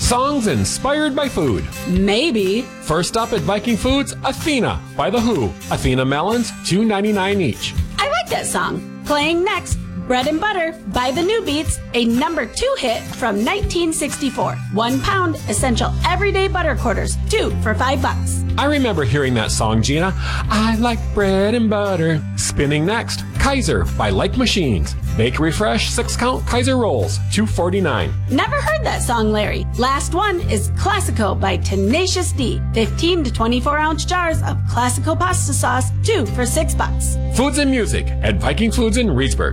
Songs inspired by food. Maybe. First up at Viking Foods, Athena by The Who. Athena melons, $2.99 each. I like that song. Playing next, Bread and Butter by The New Beats, a number 2 hit from 1964. 1 pound essential everyday butter quarters, 2 for $5. I remember hearing that song, Gina. I like bread and butter. Spinning next, Kaiser by Like Machines. Bakery Fresh 6-count Kaiser rolls, $2.49. Never heard that song, Larry. Last one is Classico by Tenacious D. 15 to 24-ounce jars of Classico pasta sauce, 2 for $6. Foods and music at Viking Foods in Reedsburg.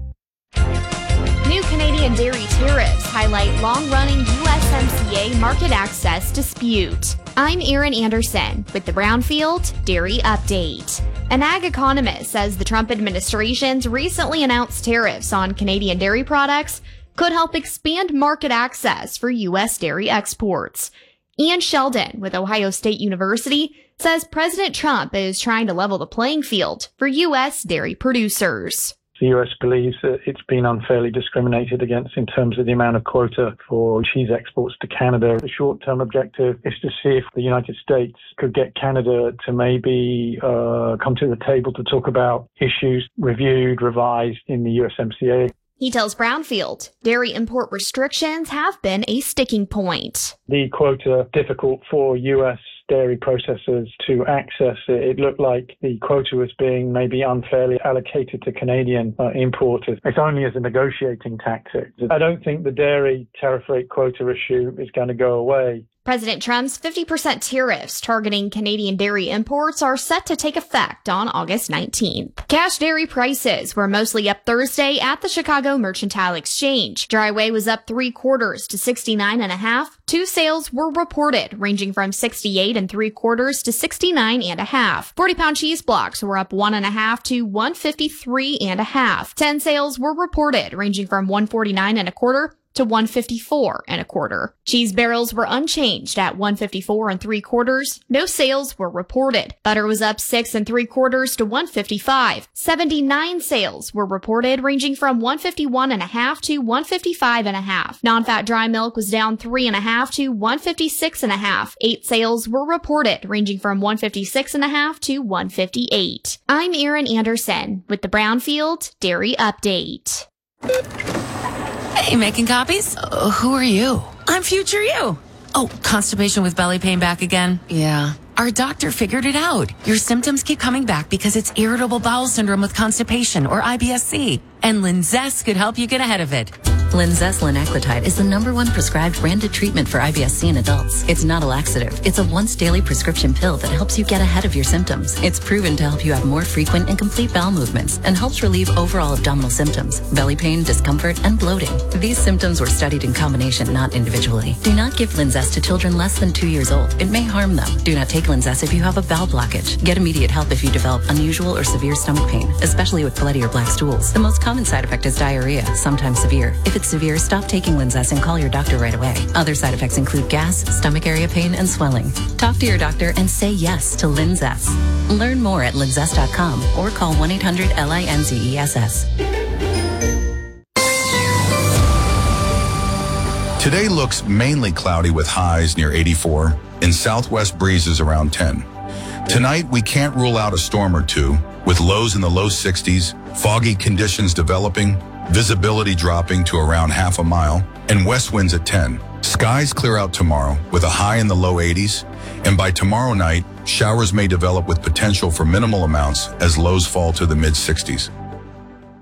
New Canadian dairy tariffs highlight long-running USMCA market access dispute. I'm Erin Anderson with the Brownfield Dairy Update. An ag economist says the Trump administration's recently announced tariffs on Canadian dairy products could help expand market access for U.S. dairy exports. Ian Sheldon with Ohio State University says President Trump is trying to level the playing field for U.S. dairy producers. The US believes that it's been unfairly discriminated against in terms of the amount of quota for cheese exports to Canada. The short-term objective is to see if the United States could get Canada to maybe come to the table to talk about issues reviewed, revised in the USMCA. He tells Brownfield dairy import restrictions have been a sticking point. The quota difficult for US dairy processors to access. It looked like the quota was being maybe unfairly allocated to Canadian importers. It's only as a negotiating tactic. I don't think the dairy tariff rate quota issue is going to go away. President Trump's 50% tariffs targeting Canadian dairy imports are set to take effect on August 19th. Cash dairy prices were mostly up Thursday at the Chicago Mercantile Exchange. Dry whey was up 3/4 to 69.5. 2 sales were reported, ranging from 68 3/4 to 69.5. 40-pound cheese blocks were up 1.5 to 153.5. 10 sales were reported, ranging from 149.25 to 154.25. Cheese barrels were unchanged at 154 3/4. No sales were reported. Butter was up 6 3/4 to 155. 79 sales were reported, ranging from 151.5 to 155.5. Non-fat dry milk was down 3.5 to 156.5. 8 sales were reported, ranging from 156.5 to 158. I'm Erin Anderson with the Brownfield Dairy Update. Hey, making copies? Who are you? I'm future you. Oh, constipation with belly pain back again? Yeah. Our doctor figured it out. Your symptoms keep coming back because it's irritable bowel syndrome with constipation, or IBS-C. And Linzess could help you get ahead of it. Linzess linaclotide is the #1 prescribed branded treatment for IBS-C in adults. It's not a laxative. It's a once-daily prescription pill that helps you get ahead of your symptoms. It's proven to help you have more frequent and complete bowel movements and helps relieve overall abdominal symptoms, belly pain, discomfort, and bloating. These symptoms were studied in combination, not individually. Do not give Linzess to children less than 2 years old. It may harm them. Do not take Linzess if you have a bowel blockage. Get immediate help if you develop unusual or severe stomach pain, especially with bloody or black stools. The most common side effect is diarrhea, sometimes severe. If it's severe, stop taking Linzess and call your doctor right away. Other side effects include gas, stomach area pain, and swelling. Talk to your doctor and say yes to Linzess. Learn more at linzess.com or call 1-800-LINZESS. Today looks mainly cloudy with highs near 84 and southwest breezes around 10. Tonight, we can't rule out a storm or two, with lows in the low 60s, foggy conditions developing, visibility dropping to around half a mile, and west winds at 10. Skies clear out tomorrow with a high in the low 80s, and by tomorrow night, showers may develop with potential for minimal amounts as lows fall to the mid 60s.